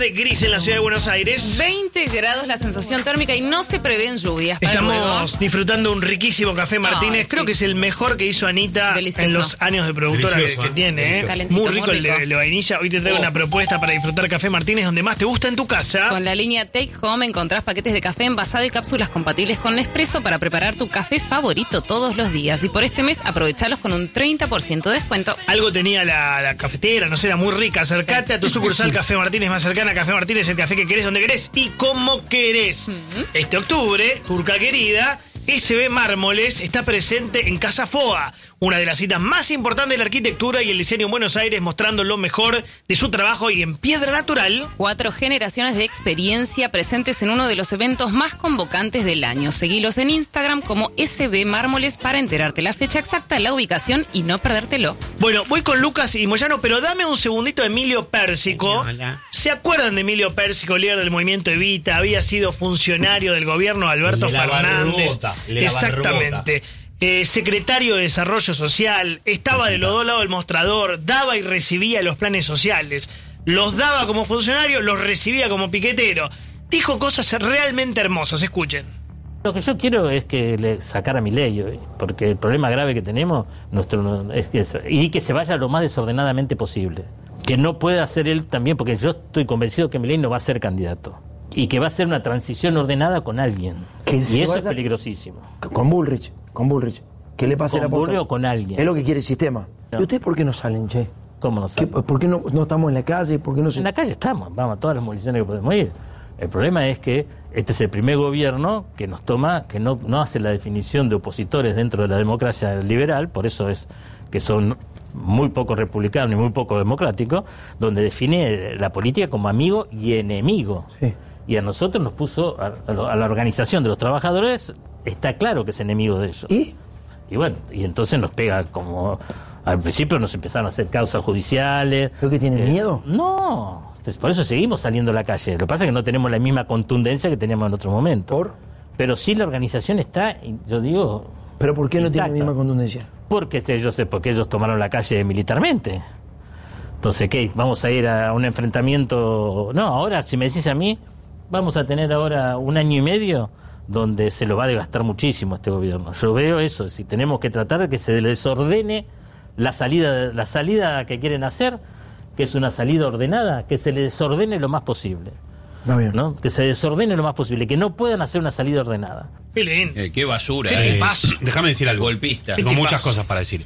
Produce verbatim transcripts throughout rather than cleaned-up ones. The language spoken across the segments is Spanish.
De gris en la ciudad de Buenos Aires. veinte grados la sensación térmica y no se prevén lluvias. Para Estamos luego. disfrutando un riquísimo café Martínez. Ay, Creo sí. que es el mejor que hizo Anita Delicioso. en los años de productora que, Delicioso, que ¿eh? tiene. ¿eh? Calentito, Muy rico, muy el de, rico. el de vainilla. Hoy te traigo Oh. una propuesta para disfrutar café Martínez donde más te gusta en tu casa. Con la línea Take Home encontrás paquetes de café envasado y cápsulas compatibles con Nespresso para preparar tu café favorito todos los días. Y por este mes aprovechalos con un treinta por ciento de descuento. Algo tenía la, la cafetera, no sé, era muy rica. Acercate a tu sucursal Café Martínez más cercana. Café Martínez, el café que querés, donde querés y como querés. Este octubre, Turca querida, S B Mármoles está presente en Casa Foa, una de las citas más importantes de la arquitectura y el diseño en Buenos Aires, mostrando lo mejor de su trabajo y en piedra natural. Cuatro generaciones de experiencia presentes en uno de los eventos más convocantes del año. Seguilos en Instagram como S B Mármoles para enterarte la fecha exacta, la ubicación y no perdértelo. Bueno, voy con Lucas y Moyano, pero dame un segundito de Emilio Pérsico. Hola. ¿Se acuerdan de Emilio Pérsico, líder del movimiento Evita? Había sido funcionario del gobierno de Alberto El de la Fernández. barrugota, el de la Exactamente. Eh, secretario de Desarrollo Social, estaba de los dos lados del mostrador, daba y recibía los planes sociales. Los daba como funcionario, los recibía como piquetero. Dijo cosas realmente hermosas, escuchen. Lo que yo quiero es que le sacara a Milei hoy, porque el problema grave que tenemos nuestro es que y que se vaya lo más desordenadamente posible. Que no pueda hacer él también, porque yo estoy convencido que Milei no va a ser candidato. Y que va a ser una transición ordenada con alguien. Que Y se eso vaya- es peligrosísimo. Con Bullrich, con Bullrich. ¿Qué le pasa ¿Con la posta? Bullrich o con alguien? Es lo que quiere el sistema. No. ¿Y ustedes por qué no salen, che? ¿Cómo no ¿Qué- sabe? ¿Por qué no, no estamos en la calle? ¿Por qué no se... En la calle estamos, vamos a todas las movilizaciones que podemos ir. El problema es que este es el primer gobierno que nos toma, que no, no hace la definición de opositores dentro de la democracia liberal, por eso es que son muy poco republicanos y muy poco democráticos, donde define la política como amigo y enemigo. Sí. Y a nosotros nos puso, a, a lo- a la organización de los trabajadores, está claro que es enemigo de ellos. ¿Y? Y bueno, y entonces nos pega como... Al principio nos empezaron a hacer causas judiciales. ¿Creo que tienen Eh, miedo? No, entonces, por eso seguimos saliendo a la calle. Lo que pasa es que no tenemos la misma contundencia que teníamos en otro momento. ¿Por? Pero sí la organización está, y yo digo... ¿Pero por qué no tiene la intacta. misma contundencia? Porque este, yo sé, porque ellos tomaron la calle militarmente. Entonces, ¿qué? ¿Vamos a ir a un enfrentamiento? No, ahora, si me decís a mí, vamos a tener ahora un año y medio donde se lo va a desgastar muchísimo este gobierno. Yo veo eso, si tenemos que tratar de que se desordene la salida, la salida que quieren hacer, que es una salida ordenada, que se le desordene lo más posible. No, bien. ¿No? Que se desordene lo más posible, que no puedan hacer una salida ordenada. Qué lindo. Eh, qué basura. ¿Qué te eh. pasa? Déjame decir algo. ¿Qué Golpista. te Tengo muchas pasa? cosas para decir.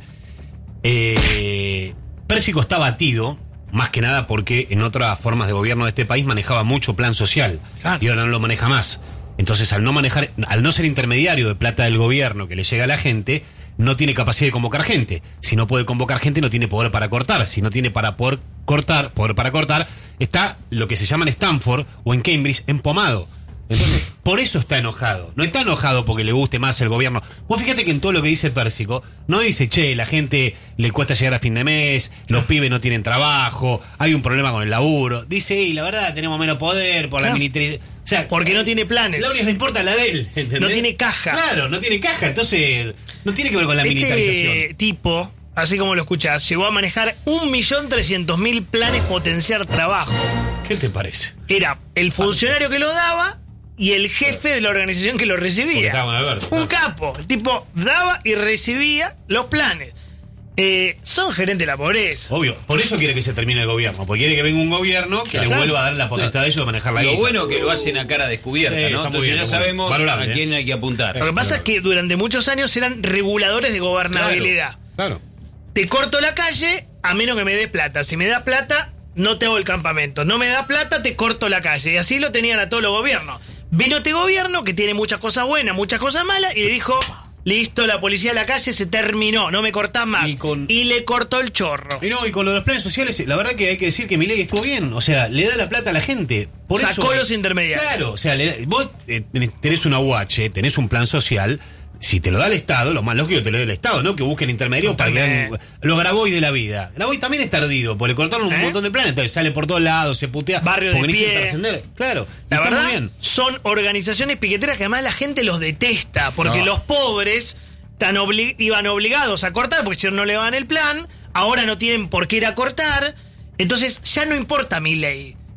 Eh, Pérsico está batido, más que nada porque en otras formas de gobierno de este país manejaba mucho plan social. Claro. Y ahora no lo maneja más. Entonces, al no manejar, al no ser intermediario de plata del gobierno que le llega a la gente, no tiene capacidad de convocar gente. Si no puede convocar gente, no tiene poder para cortar. Si no tiene para poder cortar, poder para cortar, está lo que se llama en Stanford o en Cambridge empomado. Entonces, por eso está enojado. No está enojado porque le guste más el gobierno. Vos fíjate que en todo lo que dice Pérsico, no dice, che, la gente le cuesta llegar a fin de mes, los pibes no tienen trabajo, hay un problema con el laburo. Dice, y la verdad, tenemos menos poder por Claro. la militarización. O sea, Porque no tiene planes. la única que importa es la de él. ¿entendés? No tiene caja. Claro, no tiene caja. Entonces, no tiene que ver con la militarización. Este tipo, así como lo escuchás, llegó a manejar un millón trescientos mil planes potenciar trabajo. ¿Qué te parece? Era el funcionario que lo daba y el jefe de la organización que lo Porque recibía. estaba con Alberto. Un capo. El tipo daba y recibía los planes. Eh, son gerentes de la pobreza. Obvio, por eso quiere que se termine el gobierno, porque quiere que venga un gobierno que le Claro. vuelva a dar la potestad de ellos de manejar la Lo guita. bueno que lo hacen a cara descubierta, Sí, ¿no? está muy Entonces bien, ya está muy bien. sabemos Valorable, a quién hay que apuntar. Lo que pasa es que durante muchos años eran reguladores de gobernabilidad. Claro. Te corto la calle a menos que me des plata. Si me das plata, no te hago el campamento. No me das plata, te corto la calle. Y así lo tenían a todos los gobiernos. Vino este gobierno que tiene muchas cosas buenas, muchas cosas malas, y le dijo, listo, la policía de la calle se terminó, no me cortás más. Y Y, con- le cortó el chorro. Y no, y con lo de los planes sociales, la verdad que hay que decir que Milei estuvo bien. O sea, le da la plata a la gente. Por Sacó eso, los intermediarios. Claro, o sea, le da- vos eh, tenés, tenés una U H, tenés un plan social. Si te lo da el Estado, lo más lógico te lo da el Estado, ¿no? Que busquen intermediarios para que Totalmente. hagan los Grabois de la vida. Grabois también está ardido, porque le cortaron un ¿Eh? montón de planes. Entonces sale por todos lados, se putea. Barrio de porque necesita pie. trascender. Claro, y La está verdad, muy bien. son organizaciones piqueteras que además la gente los detesta, porque No. los pobres tan obli- iban obligados a cortar, porque si no le daban el plan, ahora no tienen por qué ir a cortar, entonces ya no importa mi ley.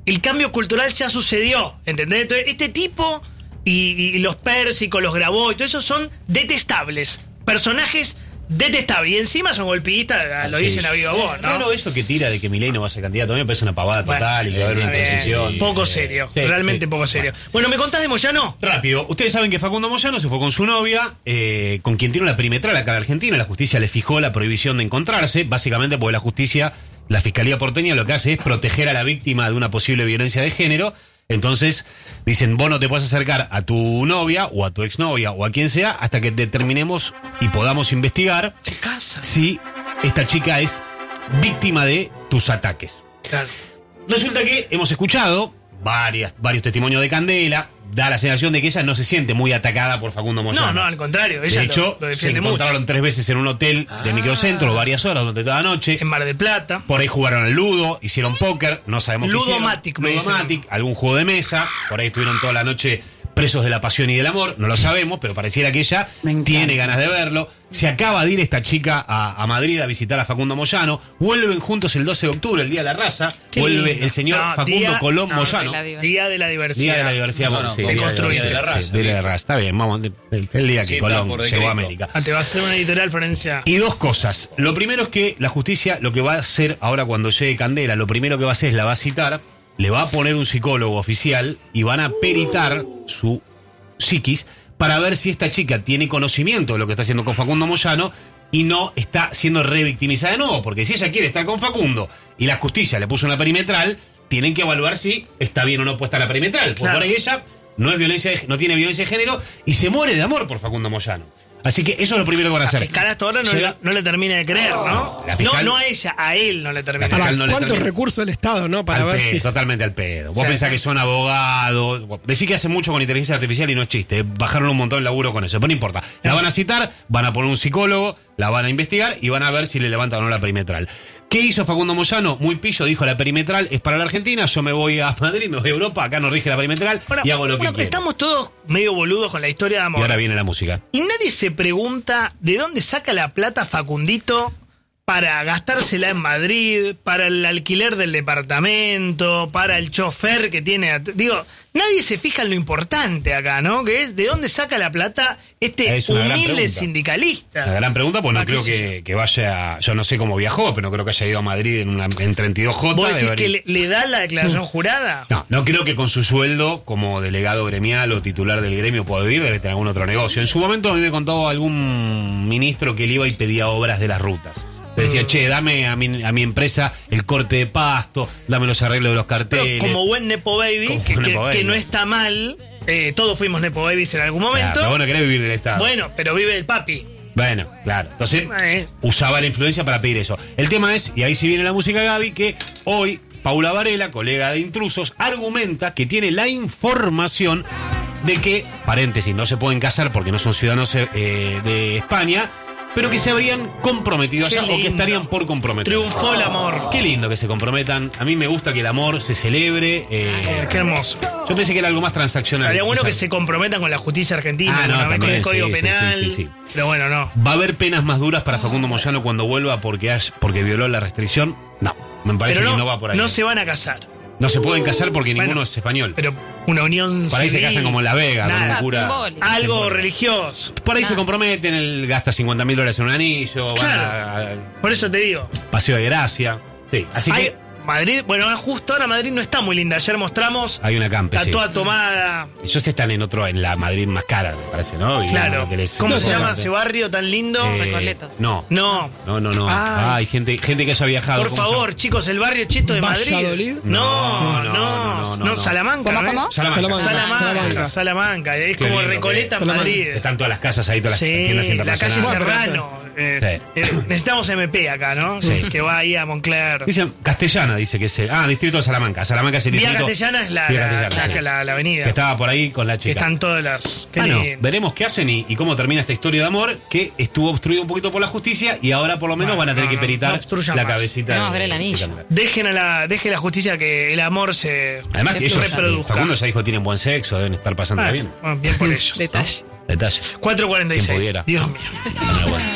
el cambio cultural ya sucedió, ¿entendés? Entonces, este tipo y, y los Pérsicos, los Grabois, todo eso son detestables. Personajes detestables. Y encima son golpistas, lo Sí. dicen a viva voz, ¿no? Claro, eso que tira de que Milei no va a ser candidato, a mí me parece una pavada Bueno, total y que va a haber una bien, transición. poco Eh, serio, sí, realmente sí. poco serio. Bueno, ¿me contás de Moyano? Rápido, ustedes saben que Facundo Moyano se fue con su novia, eh, con quien tiene una perimetral acá en Argentina. La justicia le fijó la prohibición de encontrarse, básicamente porque la justicia, la Fiscalía porteña lo que hace es proteger a la víctima de una posible violencia de género. Entonces dicen, vos no te puedes acercar a tu novia o a tu exnovia o a quien sea hasta que determinemos y podamos investigar Se casa. si esta chica es víctima de tus ataques. Claro. Resulta que hemos escuchado varias, varios testimonios de Candela. Da la sensación de que ella no se siente muy atacada por Facundo Moyano. No, no, al contrario, ella de hecho, lo, lo se defiende mucho. encontraron tres veces en un hotel de microcentro, varias horas, durante toda la noche. En Mar del Plata. Por ahí jugaron al ludo, hicieron póker, no sabemos qué hicieron. Ludomatic, me dicen. Ludomatic, algún juego de mesa. Por ahí estuvieron toda la noche presos de la pasión y del amor. No lo sabemos, pero pareciera que ella tiene ganas de verlo. Se acaba de ir esta chica a, a Madrid a visitar a Facundo Moyano. Vuelven juntos el doce de octubre, el Día de la Raza. Qué Vuelve lindo. el señor No, Facundo día- Colón no, Moyano. de la diversidad. Día de la diversidad. Día de la diversidad. No, no, sí, de Día de la construir. diversidad, Día de la sí, raza, Día de la sí. raza. Está bien, vamos. El, el día que Sí, Colón por llegó decreto. a América. Ah, te va a hacer una editorial, Florencia. Y dos cosas. Lo primero es que la justicia lo que va a hacer ahora cuando llegue Candela, lo primero que va a hacer es la va a citar, le va a poner un psicólogo oficial y van a peritar su psiquis para ver si esta chica tiene conocimiento de lo que está haciendo con Facundo Moyano y no está siendo revictimizada de nuevo. Porque si ella quiere estar con Facundo y la justicia le puso una perimetral, tienen que evaluar si está bien o no puesta la perimetral. Porque Claro. por ahí ella no, es violencia de- no tiene violencia de género y se muere de amor por Facundo Moyano. Así que eso es lo primero que van a La hacer. fiscal hasta ahora no, Llega- le, no le termina de creer, ¿no? La fiscal- No, no a ella, a él no le termina La de fiscal creer. no le ¿Cuántos termina- recursos del Estado, no? Para al ver pedo, si. totalmente al pedo. Vos Sí. pensás que son abogados. Decís que hace mucho con inteligencia artificial y no es chiste. Bajaron un montón el laburo con eso. Pero no importa. La van a citar, van a poner un psicólogo, la van a investigar y van a ver si le levantan o no la perimetral. ¿Qué hizo Facundo Moyano? Muy pillo, dijo la perimetral es para la Argentina, yo me voy a Madrid, me voy a Europa, acá no rige la perimetral Ahora, y hago lo que bueno, quiero. estamos todos medio boludos con la historia de Y amor. ahora viene la música. Y nadie se pregunta de dónde saca la plata Facundito para gastársela en Madrid, para el alquiler del departamento, para el chofer que tiene... at- Digo, nadie se fija en lo importante acá, ¿no? Que es de dónde saca la plata este Es una gran humilde pregunta. sindicalista. La gran pregunta, pues no Ah, qué creo sé que, que vaya, yo no sé cómo viajó, pero no creo que haya ido a Madrid en, una, en treinta y dos J. ¿Vos de decís haber que ido- le, le da la declaración jurada? No, no creo que con su sueldo como delegado gremial o titular del gremio pueda vivir, debe tener algún otro negocio. En su momento a mí me contó algún ministro que él iba y pedía obras de las rutas. Le decía, che, dame a mi, a mi empresa el corte de pasto, dame los arreglos de los Pero carteles. como buen Nepo Baby, Como que, buen que- Nepo Baby. que no está mal, eh, todos fuimos Nepo Babies en algún Claro, momento. pero bueno, querés vivir del Estado. Bueno, pero vive el papi. Bueno, claro. Entonces, Eh. usaba la influencia para pedir eso. El tema es, y ahí sí viene la música Gaby, que hoy Paula Varela, colega de Intrusos, argumenta que tiene la información de que, paréntesis, no se pueden casar porque no son ciudadanos eh, de España, pero que se habrían comprometido Qué allá o que lindo. estarían por comprometer. Triunfó el amor. Qué lindo que se comprometan. A mí me gusta que el amor se celebre. eh, Qué hermoso. yo pensé que era algo más transaccional. Estaría bueno que Quizás. se comprometan con la justicia argentina, Ah, no, una vez con el también, Código sí, sí, Penal. sí, sí, sí. Pero bueno, no. ¿Va a haber penas más duras para Facundo Moyano cuando vuelva porque, has- porque violó la restricción? No, me parece Pero no, que no va por ahí. no se van a casar. No se pueden casar porque Bueno, ninguno es español. Pero una unión Por ahí se civil, casan como en La Vega, nada, con un cura. simbólico. algo Simbólico. religioso. Por ahí se comprometen, él gasta cincuenta mil dólares en un anillo, van Claro. a, Por eso te digo. a Paseo de Gracia. Sí, así Hay- que Madrid, bueno, justo ahora Madrid no está muy linda. Ayer mostramos. hay una campe, Está sí. toda tomada. Ellos están en otro, en la Madrid más cara, me parece, ¿no? Y Claro. lo que les- ¿Cómo no se sé, llama eh, ese barrio tan lindo? Recoletos. No. No. No, no, no. Ah. Ay, gente, gente que haya viajado. Por ¿cómo se favor, chicos, el barrio cheto de Madrid. ¿Valladolid? No, no, No, no, no, no, no, no. Salamanca, ¿Cómo, ¿no cómo? es? Salamanca. Salamanca. Salamanca, Salamanca. Salamanca. Es Qué como lindo Recoleta en que- Madrid. Están todas las casas ahí, todas las Sí, tiendas la calle internacionales. Serrano. Eh, Sí. eh, necesitamos M P acá, ¿no? Sí. Que va ahí a Moncler. Dicen Castellana, dice que es el. Ah, distrito de Salamanca. Salamanca es el Vía distrito. Castellana es la, Vía la, Castellana, la- sí. la- la avenida. Que estaba por ahí con la Que chica. están todas las. Qué Bueno, lindo. veremos qué hacen y, y cómo termina esta historia de amor que estuvo obstruida un poquito por la justicia y ahora por lo menos Bueno, van a tener no, que no, peritar no obstruyan la más. cabecita. Queremos de- ver el anillo. de- Dejen a la, deje la justicia que el amor se, Además se que ellos, reproduzca. Facundo ya dijo que tienen buen sexo, deben estar pasando Ah, bien. bueno, bien por ellos. Detalle. Detalle. cuatro cuarenta y Quien seis. pudiera. Dios mío. Bueno, bueno.